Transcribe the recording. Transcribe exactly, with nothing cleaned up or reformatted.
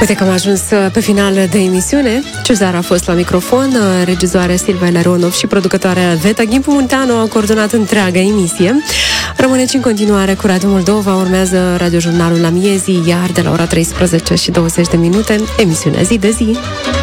Uite că am ajuns pe final de emisiune. Cezar a fost la microfon, regizoarea Silvia Leronov și producătoarea Veta Ghimpu Munteanu au coordonat întreaga emisie. Rămâneți în continuare cu Radio Moldova, urmează radiojurnalul la miezii, iar de la ora treisprezece și douăzeci de minute, emisiunea Zi de Zi.